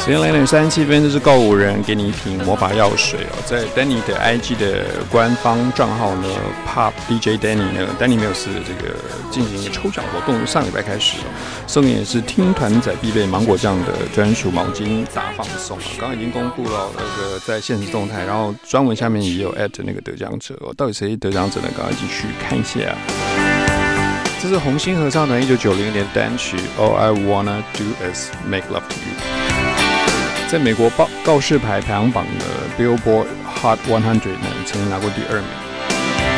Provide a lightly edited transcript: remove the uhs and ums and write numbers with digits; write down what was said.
10:37，这是告五人给你一瓶魔法药水哦。在 Danny 的 IG 的官方账号呢 ，Pop DJ Danny 呢 ，Danny 没有事这个进行一个抽奖活动，上礼拜开始哦，送给也是听团仔必备芒果酱的专属毛巾大放送啊！刚刚已经公布了那个在现实动态，然后专文下面也有 at 那个得奖者哦，到底谁得奖者呢？赶快继续看一下。这是红星合唱团1990年单曲《All I Wanna Do Is Make Love to You》，在美国告示牌排行榜的 Billboard Hot 100呢，曾经拿过第2名。